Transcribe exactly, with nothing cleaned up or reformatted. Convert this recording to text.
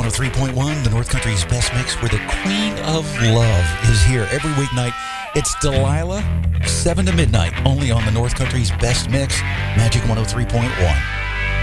oh three point one, the North Country's best mix, where the Queen of Love is here every weeknight. It's Delilah, seven to midnight, only on the North Country's best mix, Magic one oh three point one.